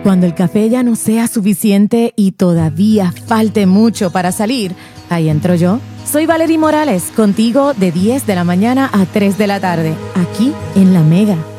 Cuando el café ya no sea suficiente y todavía falte mucho para salir, ahí entro yo. Soy Valerie Morales, contigo de 10 de la mañana a 3 de la tarde, aquí en La Mega.